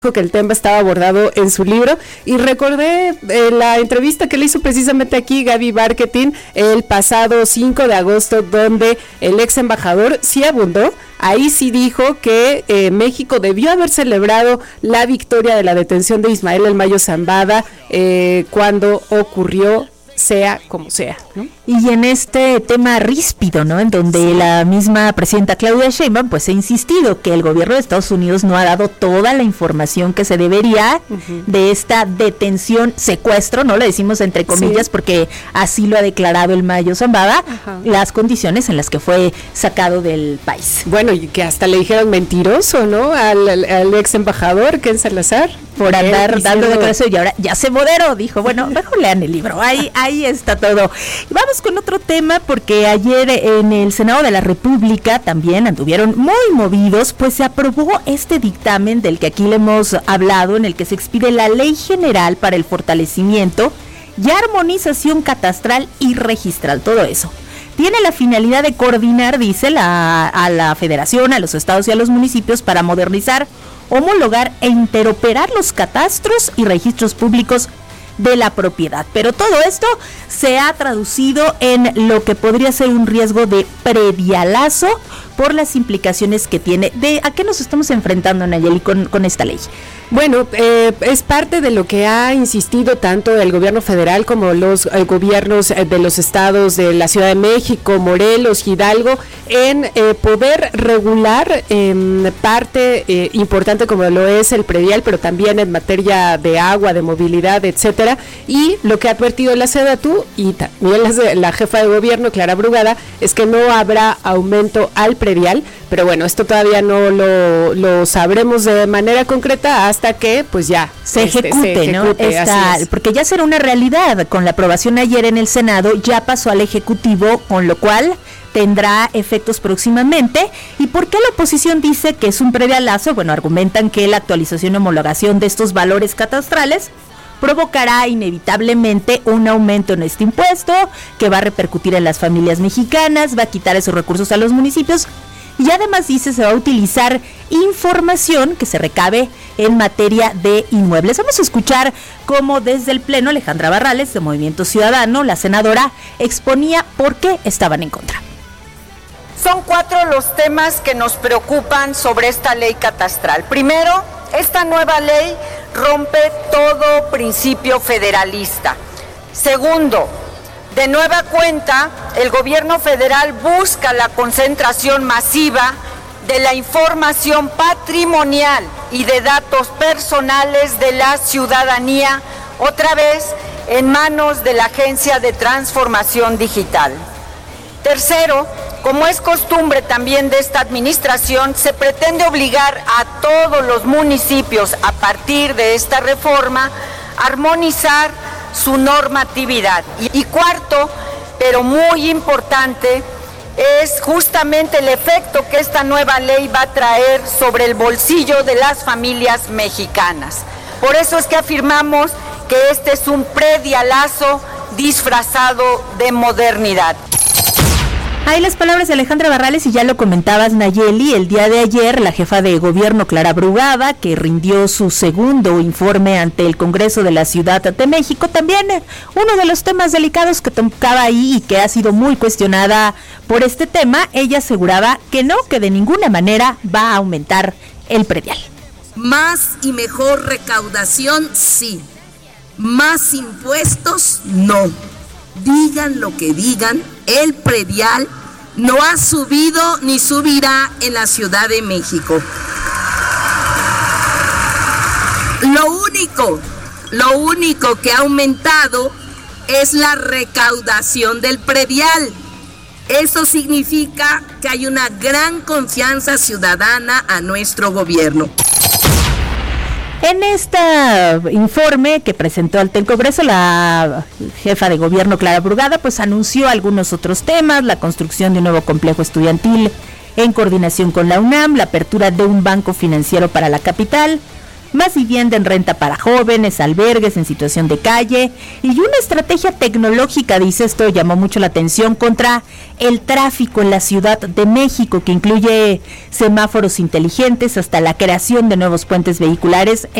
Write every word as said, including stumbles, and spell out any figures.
que el tema estaba abordado en su libro y recordé eh, la entrevista que le hizo precisamente aquí Gaby Barquetín el pasado cinco de agosto, donde el ex embajador sí abundó. Ahí sí dijo que eh, México debió haber celebrado la victoria de la detención de Ismael El Mayo Zambada eh, cuando ocurrió, sea como sea, ¿no? Y en este tema ríspido, ¿no? En donde sí. la misma presidenta Claudia Sheinbaum pues ha insistido que el gobierno de Estados Unidos no ha dado toda la información que se debería uh-huh. de esta detención, secuestro, ¿no? Le decimos entre comillas sí. porque así lo ha declarado El Mayo Zambada, uh-huh. las condiciones en las que fue sacado del país. Bueno, y que hasta le dijeron mentiroso, ¿no? Al, al, al ex embajador Ken Salazar. Por andar dando declaración y ahora ya se moderó, dijo, bueno, mejor lean el libro, ahí, ahí está todo. Y vamos con otro tema, porque ayer en el Senado de la República también anduvieron muy movidos, pues se aprobó este dictamen del que aquí le hemos hablado, en el que se expide la Ley General para el fortalecimiento y armonización catastral y registral, todo eso. Tiene la finalidad de coordinar, dice, la, a la Federación, a los estados y a los municipios para modernizar, homologar e interoperar los catastros y registros públicos de la propiedad. Pero todo esto se ha traducido en lo que podría ser un riesgo de predialazo por las implicaciones que tiene. ¿De a qué nos estamos enfrentando, Nayeli, con, con esta ley? Bueno, eh, es parte de lo que ha insistido tanto el gobierno federal como los eh, gobiernos eh, de los estados de la Ciudad de México, Morelos, Hidalgo, en eh, poder regular eh, parte eh, importante como lo es el predial, pero también en materia de agua, de movilidad, etcétera. Y lo que ha advertido la SEDATU y también la, la jefa de gobierno, Clara Brugada, es que no habrá aumento al predial, pero bueno, esto todavía no lo, lo sabremos de manera concreta hasta hasta que pues ya se este, ejecute, se ejecute, ¿no? Esta, porque ya será una realidad. Con la aprobación ayer en el Senado ya pasó al Ejecutivo, con lo cual tendrá efectos próximamente. ¿Y por qué la oposición dice que es un predialazo? Bueno, argumentan que la actualización y homologación de estos valores catastrales provocará inevitablemente un aumento en este impuesto que va a repercutir en las familias mexicanas, va a quitar esos recursos a los municipios. Y además dice se va a utilizar información que se recabe en materia de inmuebles. Vamos a escuchar cómo desde el Pleno Alejandra Barrales, de Movimiento Ciudadano, la senadora, exponía por qué estaban en contra. Son cuatro los temas que nos preocupan sobre esta ley catastral. Primero, esta nueva ley rompe todo principio federalista. Segundo, de nueva cuenta, el gobierno federal busca la concentración masiva de la información patrimonial y de datos personales de la ciudadanía, otra vez en manos de la Agencia de Transformación Digital. Tercero, como es costumbre también de esta administración, se pretende obligar a todos los municipios a partir de esta reforma a armonizar su normatividad. Y, y cuarto, pero muy importante, es justamente el efecto que esta nueva ley va a traer sobre el bolsillo de las familias mexicanas. Por eso es que afirmamos que este es un predialazo disfrazado de modernidad. Ahí las palabras de Alejandra Barrales, y ya lo comentabas, Nayeli, el día de ayer la jefa de gobierno Clara Brugada, que rindió su segundo informe ante el Congreso de la Ciudad de México, también uno de los temas delicados que tocaba ahí y que ha sido muy cuestionada por este tema, ella aseguraba que no, que de ninguna manera va a aumentar el predial. Más y mejor recaudación, sí. Más impuestos, no. Digan lo que digan, el predial no ha subido ni subirá en la Ciudad de México. Lo único, lo único que ha aumentado es la recaudación del predial. Eso significa que hay una gran confianza ciudadana a nuestro gobierno. En este informe que presentó ante el Congreso, la jefa de gobierno Clara Brugada pues anunció algunos otros temas: la construcción de un nuevo complejo estudiantil en coordinación con la UNAM, la apertura de un banco financiero para la capital, más vivienda en renta para jóvenes, albergues en situación de calle y una estrategia tecnológica, dice esto, llamó mucho la atención, contra el tráfico en la Ciudad de México, que incluye semáforos inteligentes hasta la creación de nuevos puentes vehiculares